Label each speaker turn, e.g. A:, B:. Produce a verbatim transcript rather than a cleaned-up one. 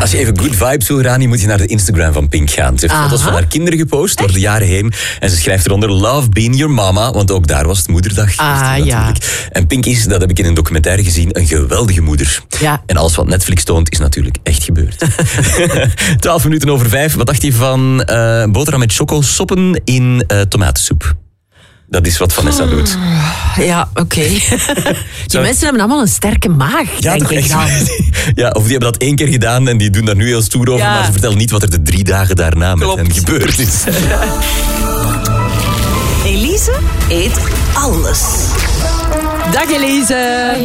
A: Als je even good vibes wil, Rani, moet je naar de Instagram van Pink gaan. Ze heeft foto's van haar kinderen gepost door de jaren heen. En ze schrijft eronder Love being your mama, want ook daar was het moederdag.
B: Ah, ja.
A: En Pink is, dat heb ik in een documentaire gezien, een geweldige moeder.
B: Ja.
A: En alles wat Netflix toont is natuurlijk echt gebeurd. Twaalf minuten over vijf. Wat dacht je van uh, boterham met chocosoppen in uh, tomatensoep? Dat is wat Vanessa doet.
B: Ja, oké. Okay. Die mensen hebben allemaal een sterke maag,
A: ja,
B: denk ik dan.
A: Ja, of die hebben dat één keer gedaan en die doen daar nu heel stoer over, ja. Maar ze vertellen niet wat er de drie dagen daarna met
B: Klopt.
A: hen gebeurd is.
C: Elise eet alles.
B: Dag Elise.